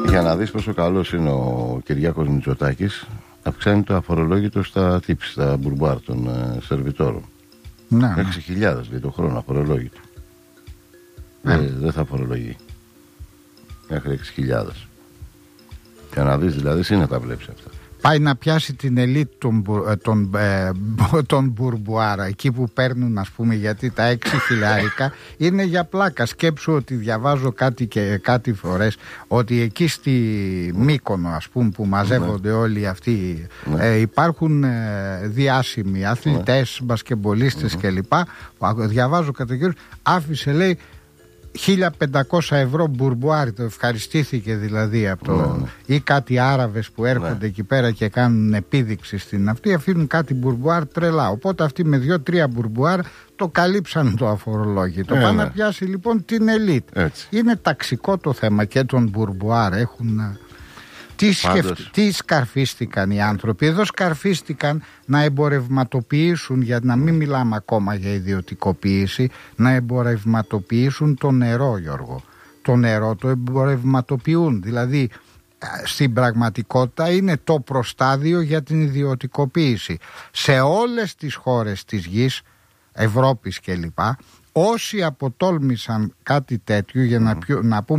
Για να δεις πόσο καλός είναι ο Κυριάκος Μητσοτάκης, αυξάνει το αφορολόγητο στα tips, στα μπουρμπουάρ των σερβιτόρων. 6.000 λέει το χρόνο αφορολόγητο. Δεν θα φορολογεί μέχρι 6.000. Για να δεις δηλαδή, εσύ να τα βλέπεις αυτά. Πάει να πιάσει την ελίτ των μπουρμπουάρα, εκεί που παίρνουν, ας πούμε, γιατί τα 6 χιλιάρικα είναι για πλάκα. Σκέψου ότι διαβάζω κάτι φορές ότι εκεί στη Μύκονο, ας πούμε, που μαζεύονται όλοι αυτοί, υπάρχουν διάσημοι αθλητές, μπασκεμπολίστες κλπ. Διαβάζω κατά κύριο, άφησε, λέει, 1.500 ευρώ μπουρμπουάρι, το ευχαριστήθηκε δηλαδή από το ή κάτι Άραβες που έρχονται εκεί πέρα και κάνουν επίδειξη στην αυτή, αφήνουν κάτι μπουρμπουάρ τρελά, οπότε αυτοί με 2-3 μπουρμπουάρ το καλύψαν το αφορολόγητο. Πάνε να πιάσει λοιπόν την ελίτ. Είναι ταξικό το θέμα και των μπουρμπουάρ. Έχουν... Τι σκαρφίστηκαν οι άνθρωποι? Εδώ σκαρφίστηκαν να εμπορευματοποιήσουν, για να μην μιλάμε ακόμα για ιδιωτικοποίηση, να εμπορευματοποιήσουν το νερό, Γιώργο. Το νερό το εμπορευματοποιούν, δηλαδή στην πραγματικότητα είναι το προστάδιο για την ιδιωτικοποίηση. Σε όλες τις χώρες της γης, Ευρώπης κλπ, όσοι αποτόλμησαν κάτι τέτοιο, για να πούμε